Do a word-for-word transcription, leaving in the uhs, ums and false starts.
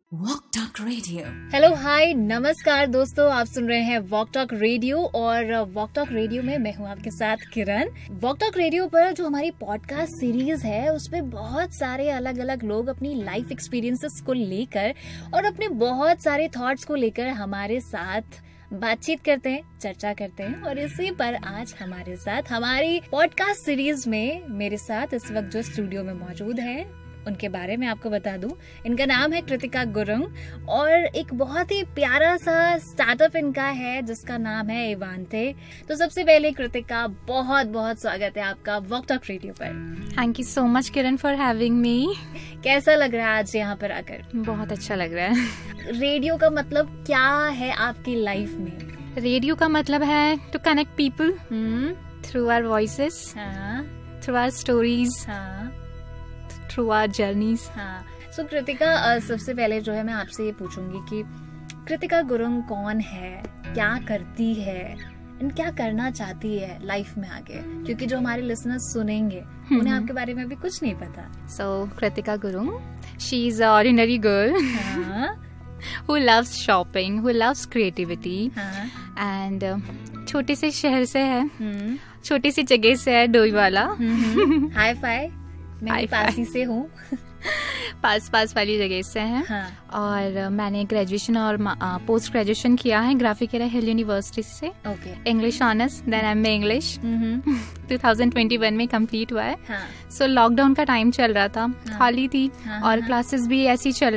Walk talk radio. Hello hi नमस्कार दोस्तों, आप सुन रहे हैं वॉक टॉक रेडियो और वॉक टॉक रेडियो में मैं हूं आपके साथ किरण। वॉक टॉक रेडियो पर जो हमारी पॉडकास्ट सीरीज है उसमें बहुत सारे अलग अलग लोग अपनी लाइफ एक्सपीरियंसेस को लेकर और अपने बहुत सारे थॉट्स को लेकर हमारे साथ बातचीत करते हैं, चर्चा करते हैं। और इसी पर आज हमारे साथ हमारी पॉडकास्ट सीरीज में मेरे साथ इस वक्त जो स्टूडियो में मौजूद है उनके बारे में आपको बता दूं। इनका नाम है कृतिका गुरुंग और एक बहुत ही प्यारा सा स्टार्टअप इनका है जिसका नाम है इवांते। तो सबसे पहले कृतिका, बहुत बहुत स्वागत है आपका वॉक टॉक रेडियो पर। Thank you so much Kiran for having me. कैसा लग रहा है आज यहाँ पर आकर? बहुत अच्छा लग रहा है। रेडियो का मतलब क्या है आपकी लाइफ में? रेडियो का मतलब है to connect people through our voices, through our stories, through our journeys. हाँ, सो so, कृतिका, सबसे पहले जो है मैं आपसे ये पूछूंगी कि कृतिका गुरुंग कौन है, क्या करती है, एंड क्या करना चाहती है लाइफ में आगे, क्योंकि जो हमारे लिसनर्स सुनेंगे उन्हें आपके बारे में भी कुछ नहीं पता। सो Kritika Gurung, she is a ordinary girl who loves shopping, who loves creativity, and uh, छोटे से शहर से है, छोटी सी जगह से है, डोईवाला। हाई फाई, मैं पासी से हूँ। पास पास वाली जगह से है। हाँ. और uh, मैंने ग्रेजुएशन और पोस्ट uh, ग्रेजुएशन किया है ग्राफिक हिल यूनिवर्सिटी से। Okay, English honours, then M A English two thousand twenty one में कंप्लीट हुआ है। सो हाँ. so, लॉकडाउन का टाइम चल रहा था, हाँ. खाली थी, हाँ, और हाँ. क्लासेस भी ऐसी चल